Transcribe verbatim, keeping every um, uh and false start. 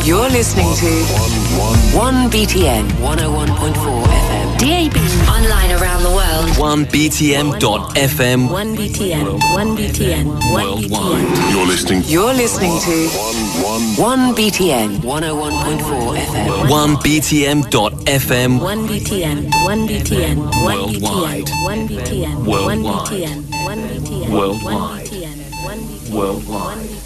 You're listening to one B T N one oh one point four F M. D A B. Online around the world. one B T M dot F M. one B T N. one B T N. Worldwide. You're listening. You're listening to one B T N one oh one point four F M. one B T M dot F M. one B T N. one B T N. Worldwide. one B T N. Worldwide. one B T N. Worldwide. one B T N. Worldwide.